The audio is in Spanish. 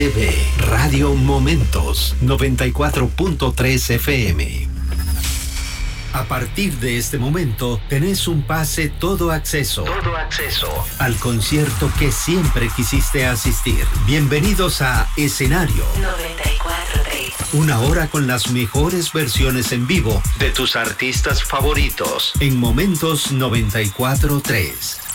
TV Radio Momentos 94.3 FM. A partir de este momento, tenés un pase todo acceso al concierto que siempre quisiste asistir. Bienvenidos a Escenario 94.3. Una hora con las mejores versiones en vivo de tus artistas favoritos en Momentos 94.3.